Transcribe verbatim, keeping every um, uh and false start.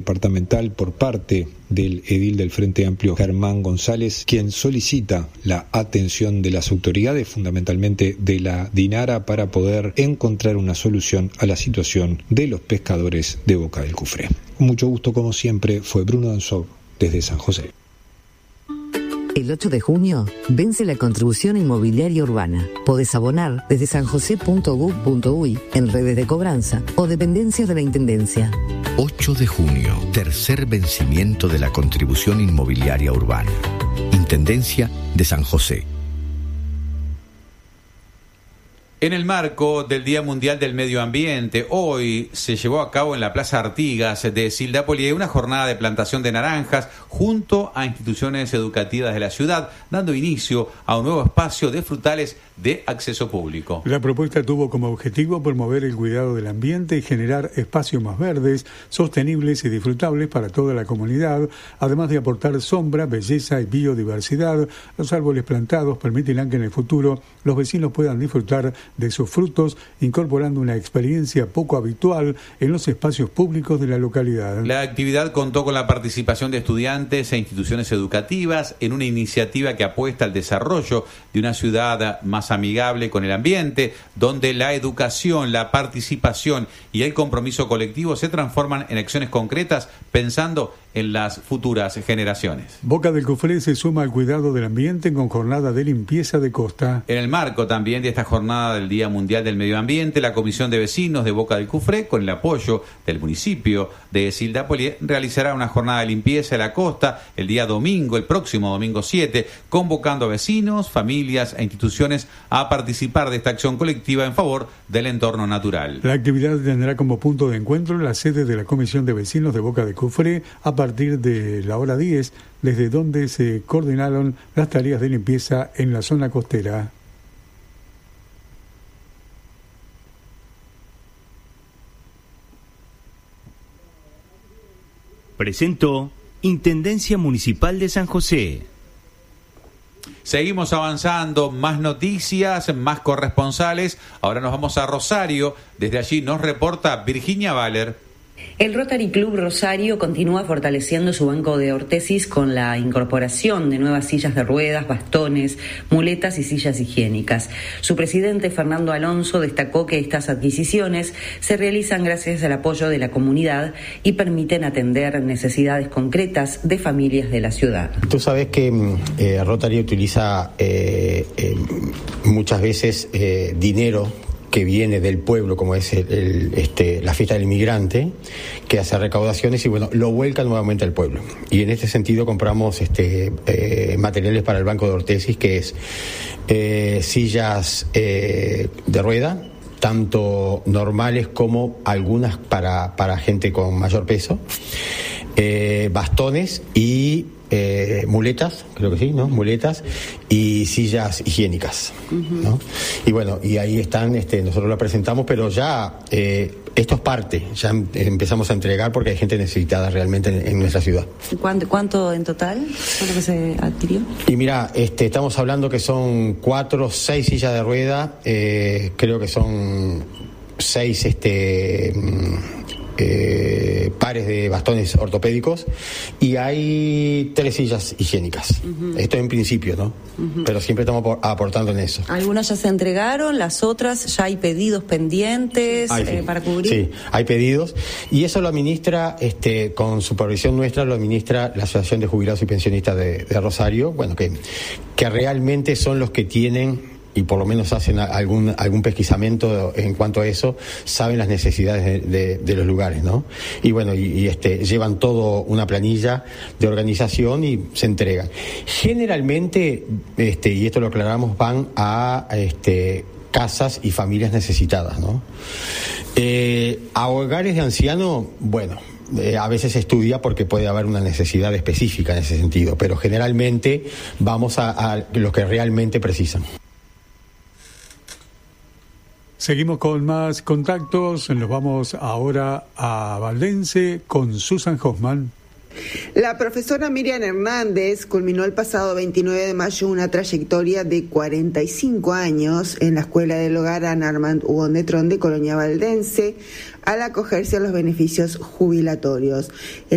departamental por parte del edil del Frente Amplio, Germán González, quien solicita la atención de las autoridades, fundamentalmente de la DINARA, para poder encontrar una solución a la situación de los pescadores de Boca del Cufré. Con mucho gusto, como siempre, fue Bruno Danzog desde San José. El ocho de junio vence la contribución inmobiliaria urbana. Podés abonar desde sanjose punto gov punto uy en redes de cobranza o dependencias de la Intendencia. ocho de junio, tercer vencimiento de la contribución inmobiliaria urbana. Intendencia de San José. En el marco del Día Mundial del Medio Ambiente, hoy se llevó a cabo en la Plaza Artigas de Sildapolié una jornada de plantación de naranjas junto a instituciones educativas de la ciudad, dando inicio a un nuevo espacio de frutales de acceso público. La propuesta tuvo como objetivo promover el cuidado del ambiente y generar espacios más verdes, sostenibles y disfrutables para toda la comunidad, además de aportar sombra, belleza y biodiversidad. Los árboles plantados permitirán que en el futuro los vecinos puedan disfrutar de sus frutos, incorporando una experiencia poco habitual en los espacios públicos de la localidad. La actividad contó con la participación de estudiantes e instituciones educativas en una iniciativa que apuesta al desarrollo de una ciudad más amigable con el ambiente, donde la educación, la participación y el compromiso colectivo se transforman en acciones concretas pensando en las futuras generaciones. Boca del Cufré se suma al cuidado del ambiente con jornada de limpieza de costa. En el marco también de esta jornada del Día Mundial del Medio Ambiente, la Comisión de Vecinos de Boca del Cufré, con el apoyo del municipio de Sildapolié, realizará una jornada de limpieza de la costa el día domingo, el próximo domingo siete, convocando a vecinos, familias e instituciones a participar de esta acción colectiva en favor del entorno natural. La actividad tendrá como punto de encuentro la sede de la Comisión de Vecinos de Boca del Cufré a partir de la hora diez, desde donde se coordinaron las tareas de limpieza en la zona costera. Presentó Intendencia Municipal de San José. Seguimos avanzando, más noticias, más corresponsales. Ahora nos vamos a Rosario. Desde allí nos reporta Virginia Valer. El Rotary Club Rosario continúa fortaleciendo su banco de ortesis con la incorporación de nuevas sillas de ruedas, bastones, muletas y sillas higiénicas. Su presidente, Fernando Alonso, destacó que estas adquisiciones se realizan gracias al apoyo de la comunidad y permiten atender necesidades concretas de familias de la ciudad. Tú sabes que eh, Rotary utiliza eh, eh, muchas veces eh, dinero que viene del pueblo, como es el, el, este, la fiesta del inmigrante, que hace recaudaciones y bueno, lo vuelca nuevamente al pueblo. Y en este sentido compramos este, eh, materiales para el banco de ortesis, que es eh, sillas eh, de rueda, tanto normales como algunas para, para gente con mayor peso, eh, bastones y Eh, muletas, creo que sí, ¿no? Muletas y sillas higiénicas, uh-huh. ¿no? Y bueno, y ahí están, este, nosotros la presentamos, pero ya eh, esto es parte, ya em- empezamos a entregar porque hay gente necesitada realmente en, en nuestra ciudad. ¿Cuánto, cuánto en total fue lo que se adquirió? Y mira, este, estamos hablando que son cuatro, seis sillas de rueda, eh, creo que son seis, este... Eh, pares de bastones ortopédicos y hay tres sillas higiénicas. Uh-huh. Esto en principio, ¿no? Uh-huh. Pero siempre estamos por, aportando en eso. Algunas ya se entregaron, las otras ya hay pedidos pendientes Ay, sí. eh, para cubrir. Sí, hay pedidos y eso lo administra, este, con supervisión nuestra, lo administra la Asociación de Jubilados y Pensionistas de, de Rosario, bueno, que, que realmente son los que tienen y por lo menos hacen algún algún pesquisamiento en cuanto a eso, saben las necesidades de, de, de los lugares, ¿no? Y bueno, y, y este llevan todo una planilla de organización y se entregan. Generalmente, este, y esto lo aclaramos, van a este casas y familias necesitadas, ¿no? Eh, a hogares de ancianos, bueno, Eh, a veces se estudia porque puede haber una necesidad específica en ese sentido, pero generalmente vamos a, a los que realmente precisan. Seguimos con más contactos, nos vamos ahora a Valdense con Susan Hoffman. La profesora Miriam Hernández culminó el pasado veintinueve de mayo una trayectoria de cuarenta y cinco años en la Escuela del Hogar Ana Armand Hugon de Tron de Colonia Valdense al acogerse a los beneficios jubilatorios.